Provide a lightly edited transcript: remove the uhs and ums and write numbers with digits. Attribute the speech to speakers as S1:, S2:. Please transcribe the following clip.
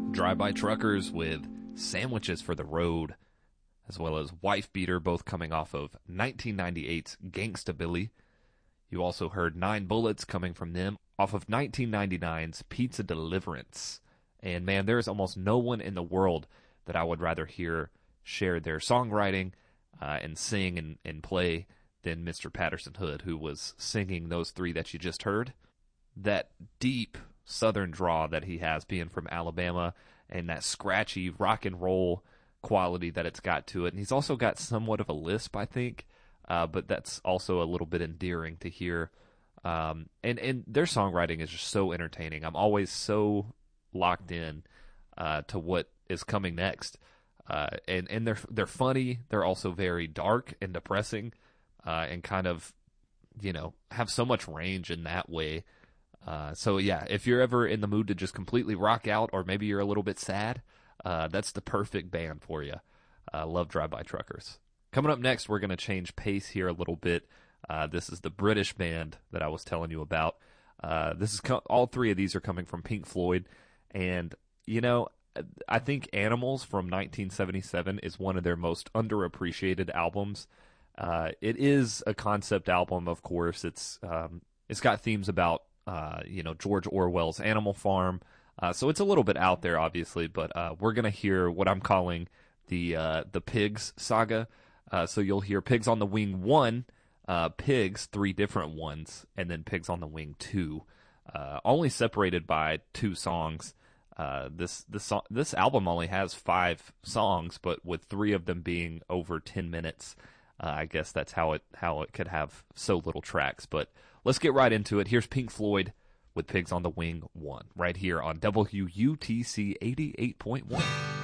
S1: Drive-By Truckers with Sandwiches for the Road, as well as Wife Beater, both coming off of 1998's Gangsta Billy. You also heard 9 Bullets coming from them off of 1999's Pizza Deliverance. And man, there's almost no one in the world that I would rather hear share their songwriting and sing and play than Mr. Patterson Hood, who was singing those 3 that you just heard. That deep Southern draw that he has, being from Alabama, and that scratchy rock and roll quality that it's got to it. And he's also got somewhat of a lisp, I think, but that's also a little bit endearing to hear. And their songwriting is just so entertaining. I'm always so locked in to what is coming next. And they're funny. They're also very dark and depressing, and kind of, have so much range in that way. So yeah, if you're ever in the mood to just completely rock out, or maybe you're a little bit sad, that's the perfect band for you. Love Drive-By Truckers. Coming up next, we're going to change pace here a little bit. This is the British band that I was telling you about. All 3 of these are coming from Pink Floyd, and I think Animals from 1977 is one of their most underappreciated albums. It is a concept album, of course. It's got themes about George Orwell's Animal Farm. So it's a little bit out there, obviously, but we're going to hear what I'm calling the Pigs saga. So you'll hear Pigs on the Wing 1, Pigs, 3 different ones, and then Pigs on the Wing 2, only separated by 2 songs. This album only has 5 songs, but with 3 of them being over 10 minutes, I guess that's how it could have so little tracks. But let's get right into it. Here's Pink Floyd with Pigs on the Wing 1, right here on WUTC 88.1.